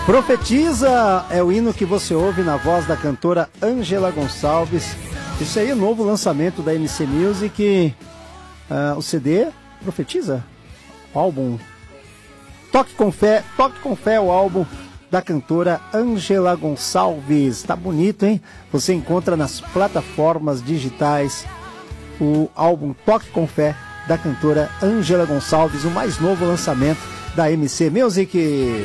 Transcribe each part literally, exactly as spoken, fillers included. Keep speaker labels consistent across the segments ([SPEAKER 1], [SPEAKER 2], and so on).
[SPEAKER 1] Profetiza é o hino que você ouve na voz da cantora Ângela Gonçalves. Isso aí é o novo lançamento da M C Music. Uh, o C D Profetiza? O álbum Toque com Fé, Toque com Fé, o álbum da cantora Ângela Gonçalves. Tá bonito, hein? Você encontra nas plataformas digitais o álbum Toque com Fé da cantora Ângela Gonçalves, o mais novo lançamento da M C Music.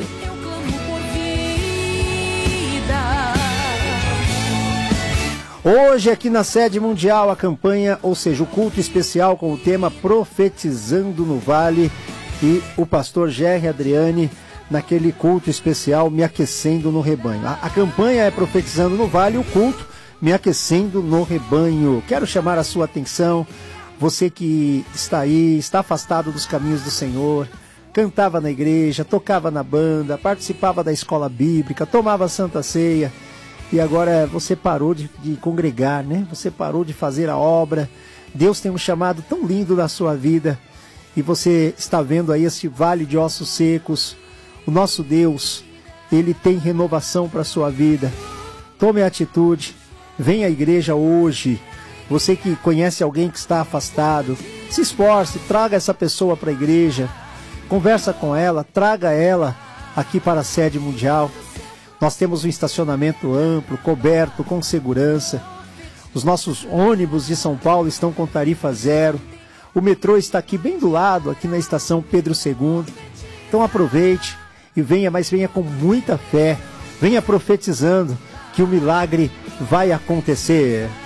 [SPEAKER 1] Hoje aqui na sede mundial a campanha, ou seja, o culto especial com o tema Profetizando no Vale, e o pastor Gerry Adriani naquele culto especial Me Aquecendo no Rebanho. A, a campanha é Profetizando no Vale, o culto Me Aquecendo no Rebanho. Quero chamar a sua atenção, você que está aí, está afastado dos caminhos do Senhor, cantava na igreja, tocava na banda, participava da escola bíblica, tomava Santa Ceia, e agora você parou de, de congregar, né? Você parou de fazer a obra. Deus tem um chamado tão lindo na sua vida, e você está vendo aí esse vale de ossos secos. O nosso Deus, Ele tem renovação para a sua vida. Tome atitude, venha à igreja hoje. Você que conhece alguém que está afastado, se esforce, traga essa pessoa para a igreja, conversa com ela, traga ela aqui para a sede mundial. Nós temos um estacionamento amplo, coberto, com segurança. Os nossos ônibus de São Paulo estão com tarifa zero. O metrô está aqui bem do lado, aqui na estação Pedro segundo. Então aproveite e venha, mas venha com muita fé. Venha profetizando que o milagre vai acontecer.